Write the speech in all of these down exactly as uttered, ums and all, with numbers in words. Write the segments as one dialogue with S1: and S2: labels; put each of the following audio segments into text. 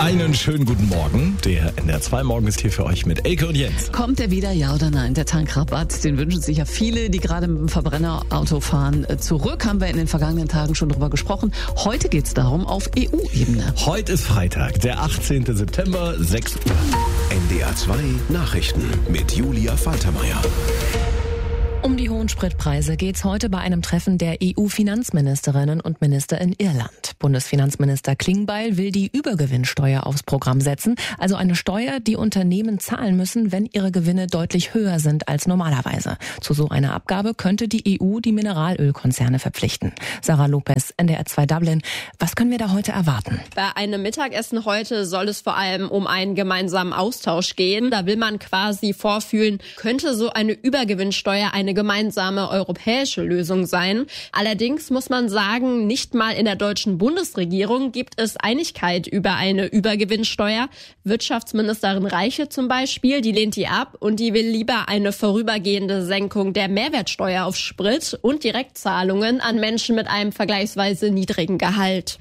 S1: Einen schönen guten Morgen. Der N D R zwei Morgen ist hier für euch mit Elke und Jens.
S2: Kommt er wieder, ja oder nein? Der Tankrabatt, den wünschen sich ja viele, die gerade mit dem Verbrennerauto fahren. Zurück haben wir in den vergangenen Tagen schon drüber gesprochen. Heute geht es darum auf E U-Ebene.
S1: Heute ist Freitag, der achtzehnten September, sechs Uhr.
S3: N D R zwei Nachrichten mit Julia Faltermeier.
S4: Um die hohen Spritpreise geht's heute bei einem Treffen der E U-Finanzministerinnen und Minister in Irland. Bundesfinanzminister Klingbeil will die Übergewinnsteuer aufs Programm setzen, also eine Steuer, die Unternehmen zahlen müssen, wenn ihre Gewinne deutlich höher sind als normalerweise. Zu so einer Abgabe könnte die E U die Mineralölkonzerne verpflichten. Sarah Lopez, N D R zwei Dublin. Was können wir da heute erwarten?
S5: Bei einem Mittagessen heute soll es vor allem um einen gemeinsamen Austausch gehen. Da will man quasi vorfühlen, könnte so eine Übergewinnsteuer eine gemeinsame europäische Lösung sein. Allerdings muss man sagen, nicht mal in der deutschen Bundesregierung gibt es Einigkeit über eine Übergewinnsteuer. Wirtschaftsministerin Reiche zum Beispiel, die lehnt die ab und die will lieber eine vorübergehende Senkung der Mehrwertsteuer auf Sprit und Direktzahlungen an Menschen mit einem vergleichsweise niedrigen Gehalt.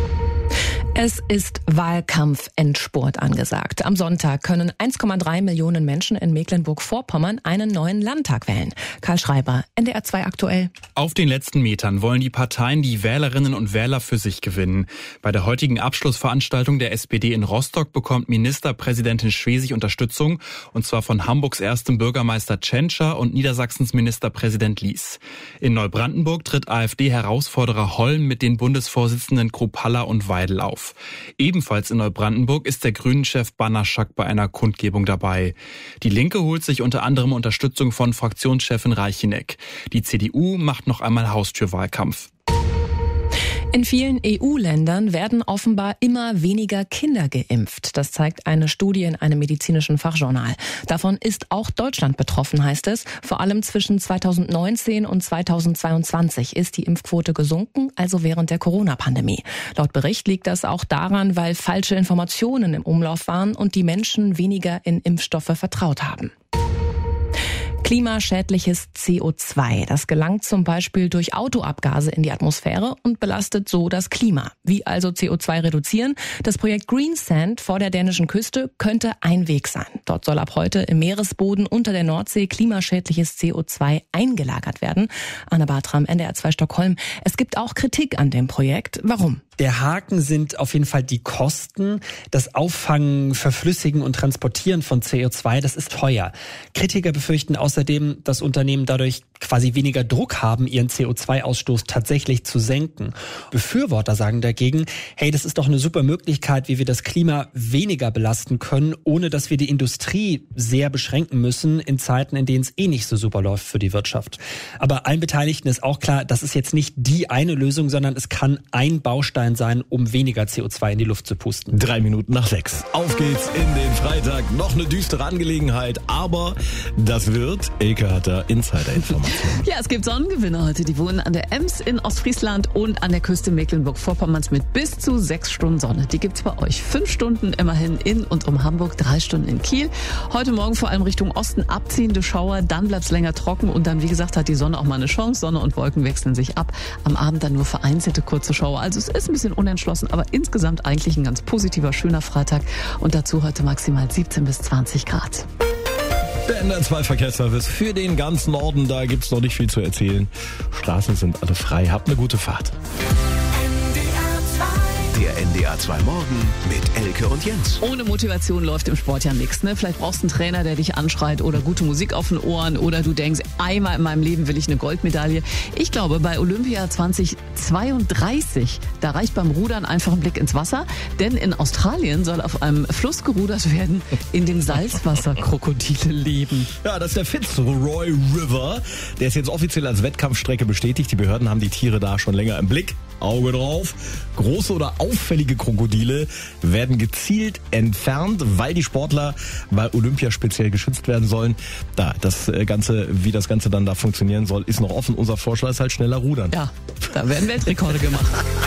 S4: Es ist Wahlkampf-Endspurt angesagt. Am Sonntag können eins Komma drei Millionen Menschen in Mecklenburg-Vorpommern einen neuen Landtag wählen. Karl Schreiber, N D R zwei aktuell.
S6: Auf den letzten Metern wollen die Parteien die Wählerinnen und Wähler für sich gewinnen. Bei der heutigen Abschlussveranstaltung der S P D in Rostock bekommt Ministerpräsidentin Schwesig Unterstützung, und zwar von Hamburgs erstem Bürgermeister Tschentscher und Niedersachsens Ministerpräsident Lies. In Neubrandenburg tritt AfD-Herausforderer Holm mit den Bundesvorsitzenden Kruppalla und Weidel auf. Ebenfalls in Neubrandenburg ist der Grünen-Chef Banaschak bei einer Kundgebung dabei. Die Linke holt sich unter anderem Unterstützung von Fraktionschefin Reicheneck. Die C D U macht noch einmal Haustürwahlkampf.
S4: In vielen E U-Ländern werden offenbar immer weniger Kinder geimpft. Das zeigt eine Studie in einem medizinischen Fachjournal. Davon ist auch Deutschland betroffen, heißt es. Vor allem zwischen zweitausendneunzehn und zweitausendzweiundzwanzig ist die Impfquote gesunken, also während der Corona-Pandemie. Laut Bericht liegt das auch daran, weil falsche Informationen im Umlauf waren und die Menschen weniger in Impfstoffe vertraut haben. Klimaschädliches C O zwei. Das gelangt zum Beispiel durch Autoabgase in die Atmosphäre und belastet so das Klima. Wie also C O zwei reduzieren? Das Projekt Green Sand vor der dänischen Küste könnte ein Weg sein. Dort soll ab heute im Meeresboden unter der Nordsee klimaschädliches C O zwei eingelagert werden. Anna Bartram, N D R zwei Stockholm. Es gibt auch Kritik an dem Projekt. Warum?
S7: Der Haken sind auf jeden Fall die Kosten. Das Auffangen, Verflüssigen und Transportieren von C O zwei, das ist teuer. Kritiker befürchten außerdem, dass Unternehmen dadurch quasi weniger Druck haben, ihren C O zwei Ausstoß tatsächlich zu senken. Befürworter sagen dagegen, hey, das ist doch eine super Möglichkeit, wie wir das Klima weniger belasten können, ohne dass wir die Industrie sehr beschränken müssen in Zeiten, in denen es eh nicht so super läuft für die Wirtschaft. Aber allen Beteiligten ist auch klar, das ist jetzt nicht die eine Lösung, sondern es kann ein Baustein sein, um weniger C O zwei in die Luft zu pusten.
S1: Drei Minuten nach sechs. Auf geht's in den Freitag. Noch eine düstere Angelegenheit, aber das wird. Elke hat da Insider-Informationen.
S2: Ja, es gibt Sonnengewinner heute. Die wohnen an der Ems in Ostfriesland und an der Küste Mecklenburg-Vorpommerns mit bis zu sechs Stunden Sonne. Die gibt's bei euch. Fünf Stunden immerhin in und um Hamburg, drei Stunden in Kiel. Heute Morgen vor allem Richtung Osten abziehende Schauer, dann bleibt's länger trocken und dann, wie gesagt, hat die Sonne auch mal eine Chance. Sonne und Wolken wechseln sich ab. Am Abend dann nur vereinzelte kurze Schauer. Also es ist ein bisschen unentschlossen, aber insgesamt eigentlich ein ganz positiver, schöner Freitag und dazu heute maximal siebzehn bis zwanzig Grad.
S1: Der N D R zwei Verkehrsservice für den ganzen Norden, da gibt's noch nicht viel zu erzählen. Straßen sind alle frei. Habt eine gute Fahrt.
S3: Der N D R zwei Morgen mit Elke und Jens.
S2: Ohne Motivation läuft im Sport ja nichts. Ne? Vielleicht brauchst du einen Trainer, der dich anschreit oder gute Musik auf den Ohren oder du denkst, einmal in meinem Leben will ich eine Goldmedaille. Ich glaube, bei Olympia zweitausendzweiunddreißig, da reicht beim Rudern einfach ein Blick ins Wasser, denn in Australien soll auf einem Fluss gerudert werden, in dem Salzwasserkrokodile leben.
S1: Ja, das ist der Fitzroy River. Der ist jetzt offiziell als Wettkampfstrecke bestätigt. Die Behörden haben die Tiere da schon länger im Blick. Auge drauf. Große oder auffällige Krokodile werden gezielt entfernt, weil die Sportler bei Olympia speziell geschützt werden sollen. Da, das Ganze, wie das Ganze dann da funktionieren soll, ist noch offen. Unser Vorschlag ist halt schneller rudern.
S2: Ja, da werden Weltrekorde gemacht.